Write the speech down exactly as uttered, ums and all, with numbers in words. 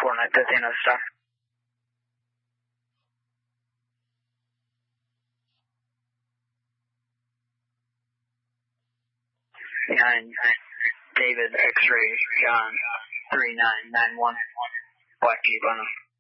Fortnite thirteen oh star. Nine, David X-ray John three nine nine one Black Jeep on him.